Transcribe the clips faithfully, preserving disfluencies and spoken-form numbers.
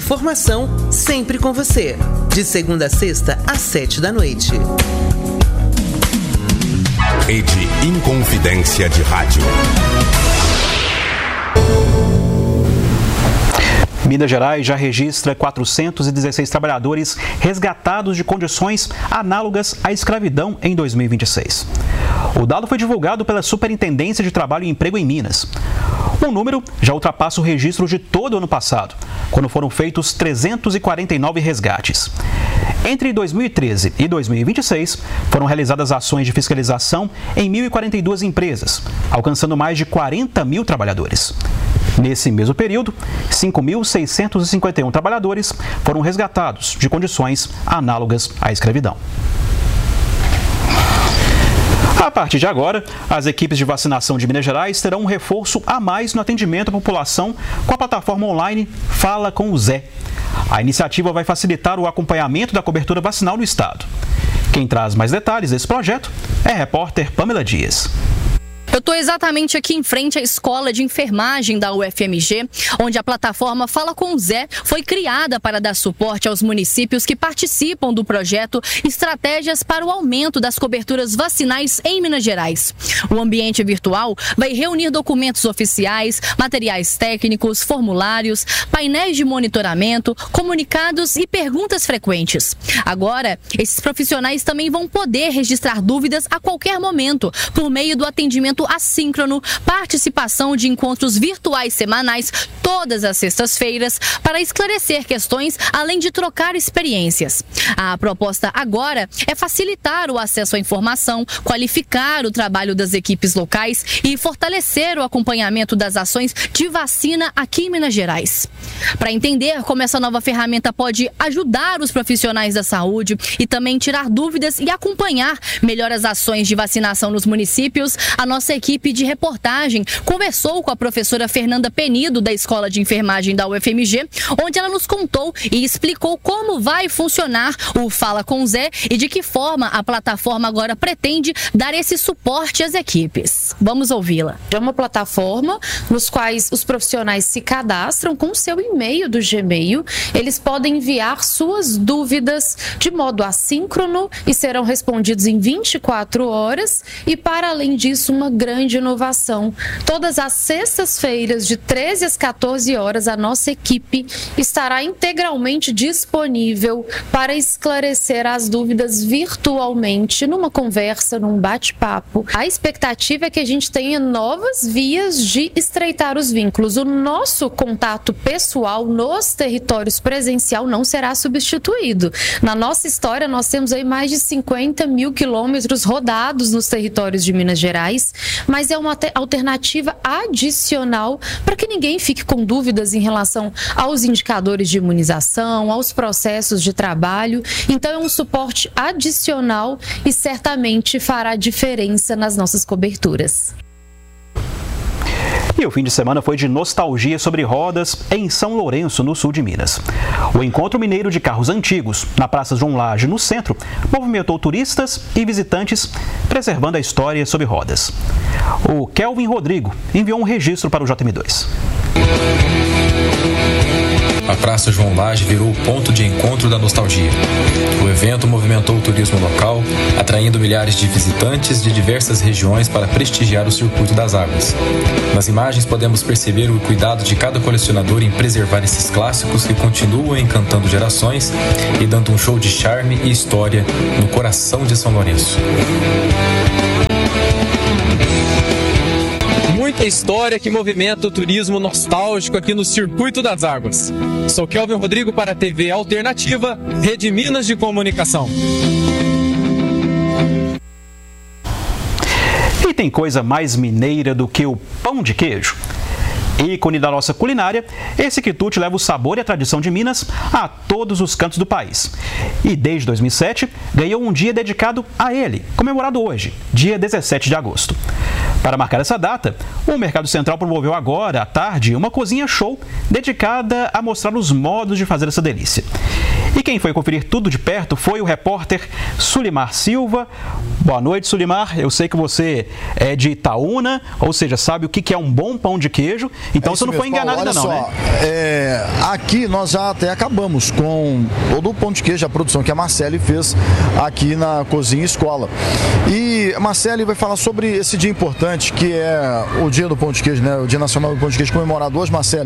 informação sempre com você. De segunda a sexta, às sete da noite. Rede Inconfidência de Rádio. Minas Gerais já registra quatrocentos e dezesseis trabalhadores resgatados de condições análogas à escravidão em dois mil e vinte e seis. O dado foi divulgado pela Superintendência de Trabalho e Emprego em Minas. O número já ultrapassa o registro de todo o ano passado, quando foram feitos trezentos e quarenta e nove resgates. Entre dois mil e treze e dois mil e vinte e seis, foram realizadas ações de fiscalização em mil e quarenta e duas empresas, alcançando mais de quarenta mil trabalhadores. Nesse mesmo período, cinco mil seiscentos e cinquenta e um trabalhadores foram resgatados de condições análogas à escravidão. A partir de agora, as equipes de vacinação de Minas Gerais terão um reforço a mais no atendimento à população com a plataforma online Fala com o Zé. A iniciativa vai facilitar o acompanhamento da cobertura vacinal no estado. Quem traz mais detalhes desse projeto é a repórter Pamela Dias. Eu estou exatamente aqui em frente à Escola de Enfermagem da U F M G, onde a plataforma Fala com o Zé foi criada para dar suporte aos municípios que participam do projeto Estratégias para o Aumento das Coberturas Vacinais em Minas Gerais. O ambiente virtual vai reunir documentos oficiais, materiais técnicos, formulários, painéis de monitoramento, comunicados e perguntas frequentes. Agora, esses profissionais também vão poder registrar dúvidas a qualquer momento, por meio do atendimento assíncrono, participação de encontros virtuais semanais todas as sextas-feiras para esclarecer questões, além de trocar experiências. A proposta agora é facilitar o acesso à informação, qualificar o trabalho das equipes locais e fortalecer o acompanhamento das ações de vacina aqui em Minas Gerais. Para entender como essa nova ferramenta pode ajudar os profissionais da saúde e também tirar dúvidas e acompanhar melhor as ações de vacinação nos municípios, a nossa equipe de reportagem conversou com a professora Fernanda Penido, da Escola de Enfermagem da U F M G, onde ela nos contou e explicou como vai funcionar o Fala com o Zé e de que forma a plataforma agora pretende dar esse suporte às equipes. Vamos ouvi-la. É uma plataforma nos quais os profissionais se cadastram com o seu e-mail do Gmail. Eles podem enviar suas dúvidas de modo assíncrono e serão respondidos em vinte e quatro horas. E, para além disso, uma grande inovação. Todas as sextas-feiras, de treze às quatorze horas, a nossa equipe estará integralmente disponível para esclarecer as dúvidas virtualmente, numa conversa, num bate-papo. A expectativa é que a gente tenha novas vias de estreitar os vínculos. O nosso contato pessoal nos territórios presencial não será substituído. Na nossa história, nós temos aí mais de cinquenta mil quilômetros rodados nos territórios de Minas Gerais, mas é uma alternativa adicional para que ninguém fique com dúvidas em relação aos indicadores de imunização, aos processos de trabalho. Então é um suporte adicional e certamente fará diferença nas nossas coberturas. E o fim de semana foi de nostalgia sobre rodas em São Lourenço, no sul de Minas. O Encontro Mineiro de Carros Antigos, na Praça João Lage, no centro, movimentou turistas e visitantes, preservando a história sobre rodas. O Kelvin Rodrigo enviou um registro para o J M dois. A Praça João Lage virou o ponto de encontro da nostalgia. O evento movimentou o turismo local, atraindo milhares de visitantes de diversas regiões para prestigiar o Circuito das Águas. Nas imagens podemos perceber o cuidado de cada colecionador em preservar esses clássicos que continuam encantando gerações e dando um show de charme e história no coração de São Lourenço. Muita história que movimenta o turismo nostálgico aqui no Circuito das Águas. Sou Kelvin Rodrigo para a T V Alternativa, Rede Minas de Comunicação. E tem coisa mais mineira do que o pão de queijo? Ícone da nossa culinária, esse quitute leva o sabor e a tradição de Minas a todos os cantos do país. E desde dois mil e sete, ganhou um dia dedicado a ele, comemorado hoje, dia dezessete de agosto. Para marcar essa data, o Mercado Central promoveu agora, à tarde, uma cozinha show dedicada a mostrar os modos de fazer essa delícia. E quem foi conferir tudo de perto foi o repórter Sulimar Silva. Boa noite, Sulimar. Eu sei que você é de Itaúna, ou seja, sabe o que é um bom pão de queijo. Então é você não mesmo, foi enganado Paulo, ainda não, só, né? É, aqui nós já até acabamos com todo o pão de queijo, a produção que a Marcele fez aqui na Cozinha Escola. E a Marcele vai falar sobre esse dia importante, que é o dia do pão de queijo, né? O Dia Nacional do Pão de Queijo, comemorado hoje, Marcele.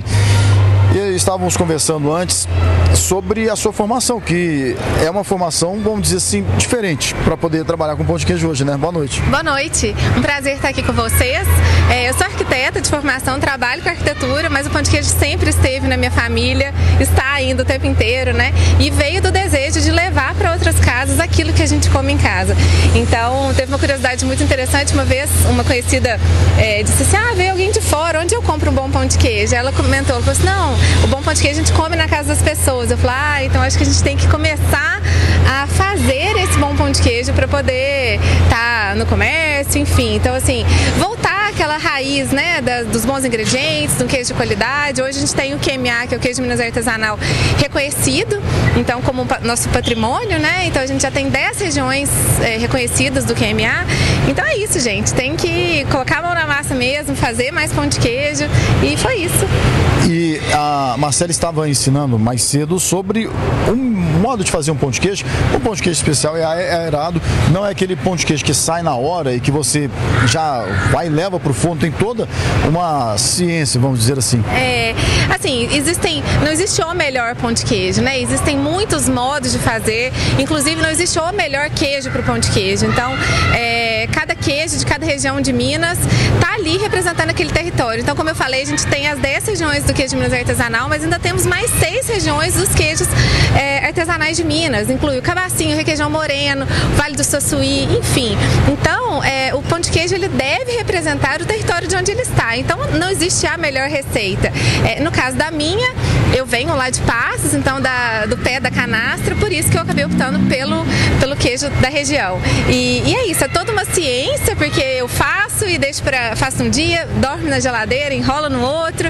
E estávamos conversando antes sobre a sua formação, que é uma formação, vamos dizer assim, diferente para poder trabalhar com pão de queijo hoje, né? Boa noite. Boa noite. Um prazer estar aqui com vocês. É, eu sou arquiteta de formação, trabalho com arquitetura, mas o pão de queijo sempre esteve na minha família, está ainda o tempo inteiro, né? E veio do desejo de levar para outras casas aquilo que a gente come em casa. Então, teve uma curiosidade muito interessante. Uma vez, uma conhecida é, disse assim, ah, veio alguém de fora, onde eu compro um bom pão de queijo? Ela comentou, ela falou assim, não, o bom pão de queijo a gente come na casa das pessoas. Eu falei, ah, então acho que a gente tem que começar a fazer esse bom pão de queijo para poder estar tá no comércio, enfim. Então, assim, voltar àquela raiz, né, da, dos bons ingredientes, do queijo de qualidade. Hoje a gente tem o Q M A, que é o queijo de Minas artesanal, reconhecido, então, como nosso patrimônio, né? Então, a gente já tem dez regiões é, reconhecidas do Q M A. Então, é isso, gente. Tem que colocar a mão na massa mesmo, fazer mais pão de queijo. E foi isso. E a Marcela estava ensinando mais cedo sobre um modo de fazer um pão de queijo. Um pão de queijo especial é aerado, não é aquele pão de queijo que sai na hora e que você já vai e leva para o forno. Tem toda uma ciência, vamos dizer assim. É, assim, existem, não existe o melhor pão de queijo, né? Existem muitos modos de fazer, inclusive não existe o melhor queijo para o pão de queijo. Então, é, cada queijo de cada região de Minas está ali representando aquele território. Então, como eu falei, a gente tem as dez regiões do queijo de Minas artesanal, mas ainda temos mais seis regiões dos queijos é, artesanais de Minas. Inclui o Cabacinho, o Requeijão Moreno, Vale do Suaçuí, enfim. Então, é, o pão de queijo ele deve representar o território de onde ele está. Então, não existe a melhor receita. É, no caso da minha, eu venho lá de Passos, então da, do pé da canastra, por isso que eu acabei optando pelo, pelo queijo da região. E, e é isso, é toda uma ciência, porque eu faço e deixo para faço um dia, dorme na geladeira, enrola no outro.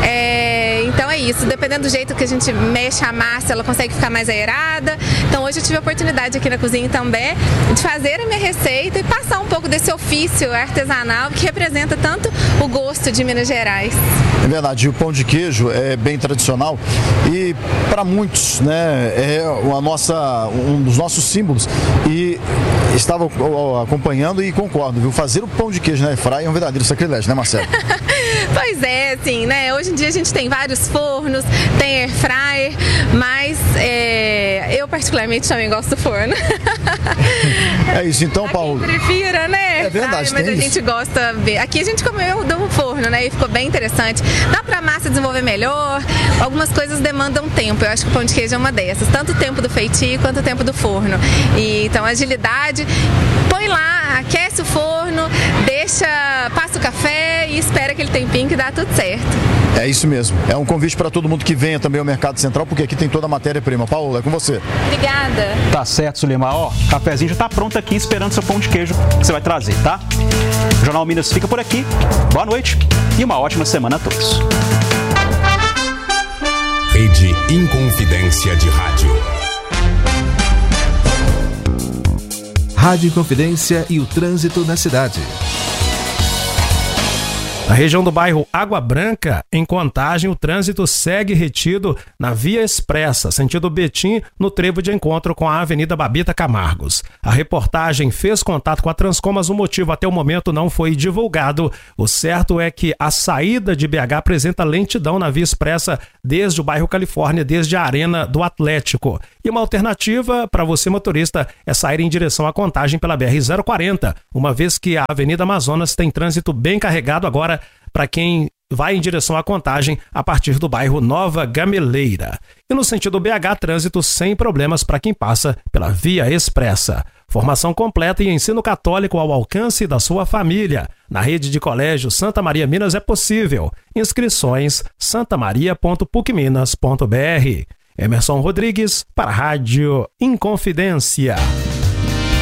É, então é isso, dependendo do jeito que a gente mexe a massa, ela consegue ficar mais aerada. Então hoje eu tive a oportunidade aqui na cozinha também de fazer a minha receita e passar um pouco desse ofício artesanal que representa tanto o gosto de Minas Gerais. É verdade, o pão de queijo é bem tradicional e para muitos, né, é a nossa, um dos nossos símbolos. E estava acompanhando e concordo, viu? Fazer o pão de queijo na airfryer é um verdadeiro sacrilégio, né, Marcelo? Pois é, assim, né? Hoje em dia a gente tem vários fornos, tem air fryer, mas é, eu particularmente também gosto do forno. É isso, então, Paulo. Quem prefira, né? É verdade, mas tem a isso. gente gosta. Aqui a gente comeu do forno, né? E ficou bem interessante. Dá pra massa desenvolver melhor. Algumas coisas demandam tempo. Eu acho que o pão de queijo é uma dessas. Tanto o tempo do feitio quanto o tempo do forno. E, então, agilidade. Põe lá, aquece o forno, deixa, passa o café e espera aquele tempinho que dá tudo certo. É isso mesmo. É um convite para todo mundo que venha também ao Mercado Central, porque aqui tem toda a matéria-prima. Paulo, é com você. Obrigada. Tá certo, Sulimar. Ó, o cafezinho já tá pronto aqui, esperando seu pão de queijo que você vai trazer, tá? O Jornal Minas fica por aqui. Boa noite e uma ótima semana a todos. Rede Inconfidência de Rádio. Rádio Inconfidência e o trânsito na cidade. Na região do bairro Água Branca, em Contagem, o trânsito segue retido na Via Expressa, sentido Betim, no trevo de encontro com a Avenida Babita Camargos. A reportagem fez contato com a Transcom, mas o motivo até o momento não foi divulgado. O certo é que a saída de B H apresenta lentidão na Via Expressa desde o bairro Califórnia, desde a Arena do Atlético. E uma alternativa para você, motorista, é sair em direção à Contagem pela B R zero quarenta, uma vez que a Avenida Amazonas tem trânsito bem carregado agora para quem vai em direção à Contagem a partir do bairro Nova Gameleira. E no sentido B H, trânsito sem problemas para quem passa pela Via Expressa. Formação completa e ensino católico ao alcance da sua família. Na rede de colégio Santa Maria Minas é possível. Inscrições santamaria ponto puc minas ponto br. Emerson Rodrigues para a Rádio Inconfidência.